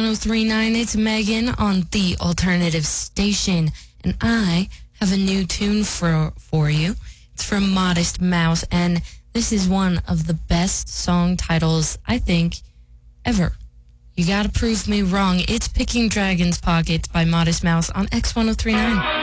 X1039. It's Megan on the alternative station, and I have a new tune for you. It's from Modest Mouse, and this is one of the best song titles, I think, ever. You gotta prove me wrong. It's Picking Dragon's Pockets by Modest Mouse on X1039.